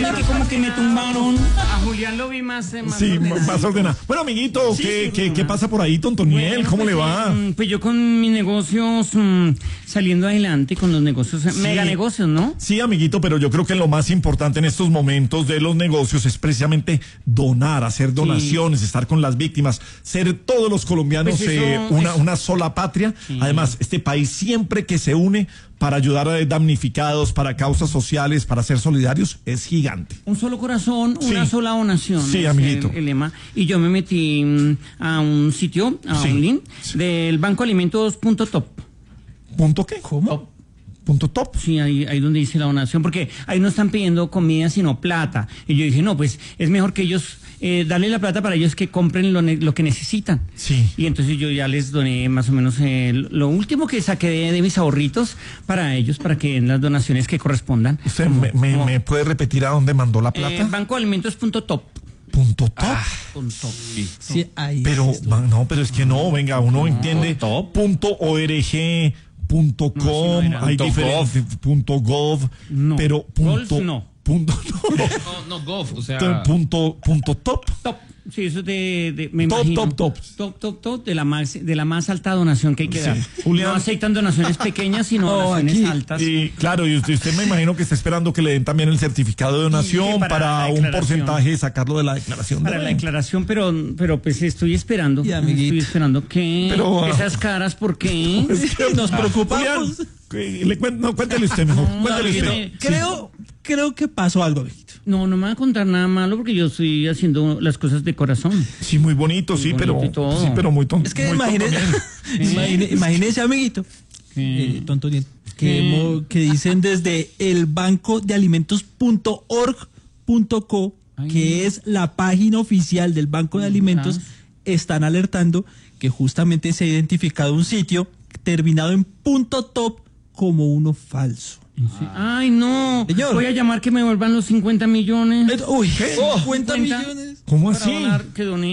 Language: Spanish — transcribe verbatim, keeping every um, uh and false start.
sabe que como que me tumbaron. A Julián lo vi más, eh, más Sí, ordenado. más ordenado. Bueno, amiguito, Sí, ¿qué, sí, qué, no, ¿qué no. pasa por ahí, Tontoniel? Bueno, ¿Cómo pues, le va? eh, Pues yo con mis negocios mm, saliendo adelante, con los negocios, eh, Sí. mega negocios, ¿no? Sí, amiguito, pero yo creo que lo más importante en estos momentos de los negocios es precisamente donar, hacer donaciones, estar con las víctimas, ser todos los colombianos Pues eso, eh, una, eso. una sola patria. Sí. Además, este país siempre que se une para ayudar a damnificados, para causas sociales, para ser solidarios, es gigante. Un solo corazón, una Sí. sola donación. Sí, es amiguito. El, el lema. Y yo me metí mm, a un sitio, a Sí. un link Sí. del banco alimentos punto top. ¿Punto qué? ¿Cómo? ¿Punto top? Sí, ahí, ahí donde dice la donación, porque ahí no están pidiendo comida sino plata. Y yo dije, no, pues es mejor que ellos, eh, darle la plata para ellos que compren lo, ne- lo que necesitan. Sí. Y entonces yo ya les doné más o menos eh, lo último que saqué de, de mis ahorritos para ellos, para que den las donaciones que correspondan. ¿Usted Como- me, me- como, me puede repetir a dónde mandó la eh, plata? banco alimentos punto top. Punto top. Punto. Sí, ahí. Pero, ma- no, pero es que no, venga, uno entiende. top. Punto org, punto No, sí, com, no era. hay Punto diferentes, punto gov, No. pero punto, Golf, no. punto, No, no, Goff, o sea. punto, punto top. Top. Sí, eso es de, de me Top, imagino. top, top. Top, top, top, de la más, de la más alta donación que hay que Sí. dar. Julián. No aceptan donaciones pequeñas, sino No, donaciones aquí- altas. Y claro, y usted, usted me imagino que está esperando que le den también el certificado de donación Sí, para para, la un declaración. porcentaje, sacarlo de la declaración. Para de la renta. declaración, pero, pero pues estoy esperando. Y, amiguito. Estoy esperando que Pero, ah, esas caras, ¿por qué? Es que Nos preocupamos. Julián, que- le cuen- no, cuéntele usted mejor. No, cuéntele David, usted. eh, Creo, creo que pasó algo, amiguito. No, no me va a contar nada malo porque yo estoy haciendo las cosas de corazón. Sí, muy bonito, sí, Muy pero, bonito y todo. sí, pero muy tonto. Es que muy imagínese, tonto. imagine- imagínese, amiguito, eh, tonto bien, que, mo- que dicen desde el banco de alimentos punto org punto co, Ay. que es la página oficial del Banco de Alimentos, están alertando que justamente se ha identificado un sitio terminado en punto top como uno falso. Sí. Ay, no. Señor. Voy a llamar que me vuelvan los cincuenta millones. Uy, cincuenta ¿cincuenta? millones. ¿Cómo Para así? donar, que doné.